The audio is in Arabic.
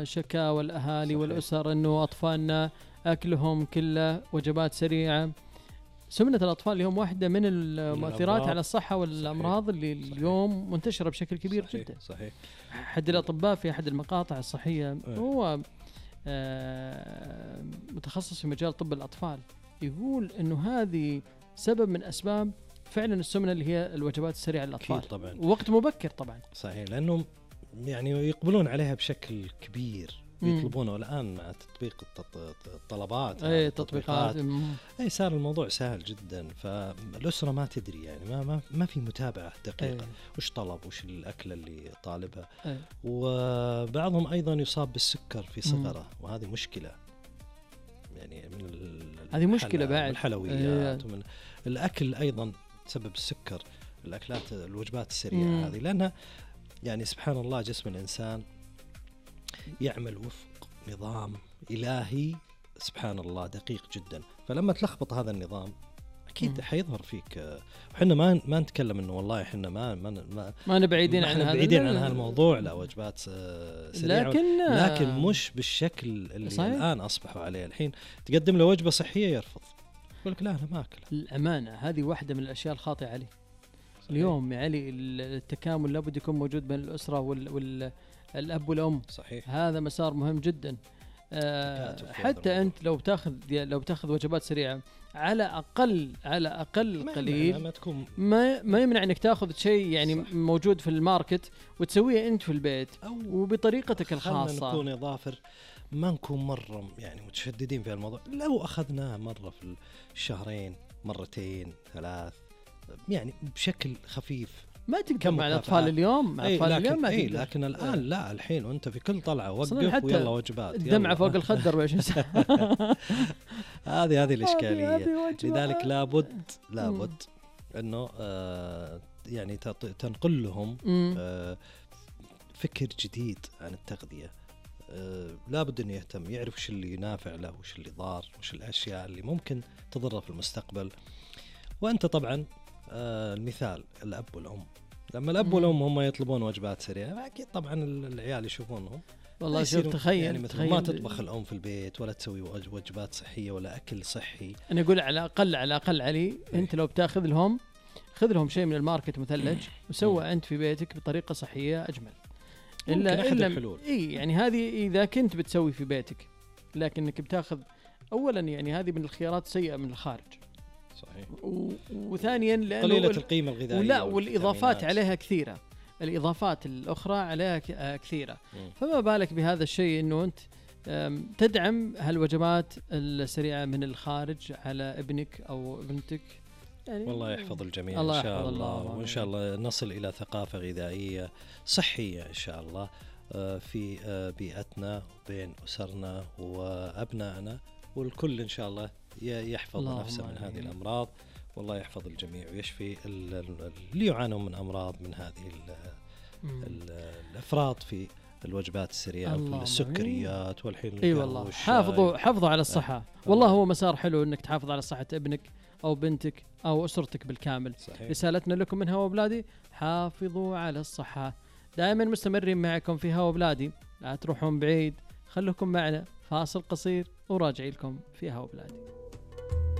شكاوى الأهالي صحيح. والأسر أنه أطفالنا أكلهم كله وجبات سريعة. سمنة الأطفال اليوم واحدة من المؤثرات على الصحة والأمراض اللي اليوم منتشرة بشكل كبير صحيح. جدا. صحيح. أحد الأطباء في أحد المقاطع الصحية هو متخصص في مجال طب الأطفال، يقول أنه هذه سبب من أسباب فعلا السمنة اللي هي الوجبات السريعة للأطفال طبعا. ووقت مبكر طبعا. صحيح، لأنهم يعني يقبلون عليها بشكل كبير، يطلبونه الآن مع تطبيق الطلبات، تطبيقات أي صار الموضوع سهل جدا، فالأسرة ما تدري يعني ما في متابعة دقيقة وش طلب وش الأكلة اللي طالبها. وبعضهم أيضا يصاب بالسكر في صغره، وهذه مشكلة يعني من هذه مشكلة بعد الحلويات ومن الأكل أيضا تسبب السكر، الأكلات الوجبات السريعة هذه، لأنها يعني سبحان الله جسم الإنسان يعمل وفق نظام إلهي سبحان الله دقيق جدا، فلما تلخبط هذا النظام أكيد حيظهر فيك. وحنا ما نتكلم إنه والله إحنا ما نبعدين عن هذا، بعيدين عن هذا الموضوع، لا وجبات سريعة، لكن مش بالشكل اللي صحيح. الآن أصبحوا عليه. الحين تقدم له وجبة صحية يرفض، يقول لك لا أنا ما أكلها. الأمانة هذه واحدة من الأشياء الخاطئة عليه. اليوم يعني التكامل لابد يكون موجود بين الأسرة والأب والأم. صحيح. هذا مسار مهم جدا. حتى أنت لو بتاخذ وجبات سريعة على أقل قليل ما يمنع أنك تأخذ شيء يعني صح. موجود في الماركت وتسويه أنت في البيت وبطريقتك الخاصة. خلنا نكون إضافر، ما نكون مرة يعني متشددين في الموضوع. لو أخذناه مرة في الشهرين، مرتين، 3، يعني بشكل خفيف، ما تقدر مع الأطفال اليوم، مع الأطفال اليوم ما تقدر. لكن الآن لا، الحين وأنت في كل طلعة وقف ويلا وجبات، الدمعة فوق الخدر وإيش هذه الإشكالية. لذلك لابد إنه يعني تنقل لهم فكر جديد عن التغذية. لابد أن يهتم، يعرف وش اللي نافع له وش اللي ضار، وش الأشياء اللي ممكن تضره في المستقبل. وأنت طبعا المثال الأب والأم، لما الأب والأم هم يطلبون وجبات سريعة أكيد طبعا العيال يشوفونهم. والله شوف تخيل يعني مثل ما تطبخ الأم في البيت ولا تسوي وجبات صحية ولا أكل صحي. أنا أقول على الأقل علي أنت لو بتاخذ لهم، خذ لهم شيء من الماركت مثلج وسوى أنت في بيتك بطريقة صحية أجمل. إلا الحلول. يعني هذه إذا كنت بتسوي في بيتك، لكنك بتاخذ أولا يعني هذه من الخيارات السيئة من الخارج. صحيح. وثانيا قليلة القيمة الغذائية، والإضافات عليها كثيرة، الإضافات الأخرى عليها كثيرة. فما بالك بهذا الشيء إنه أنت تدعم هالوجبات السريعة من الخارج على ابنك أو ابنتك. يعني والله يحفظ الجميع إن شاء الله، وإن شاء الله نصل إلى ثقافة غذائية صحية إن شاء الله في بيئتنا وبين أسرنا وأبنائنا، والكل إن شاء الله يحفظ نفسه من هذه الأمراض. والله يحفظ الجميع ويشفي اللي يعانون من أمراض من هذه الأفراط في الوجبات السريعة وفي السكريات والحين. اي والله حافظوا على الصحة. والله هو مسار حلو انك تحافظ على صحة ابنك او بنتك او اسرتك بالكامل. صحيح. رسالتنا لكم من هوا بلادي، حافظوا على الصحة. دائما مستمرين معكم في هوا بلادي، لا تروحون بعيد، خلوكم معنا. فاصل قصير وراجع لكم في هوا بلادي.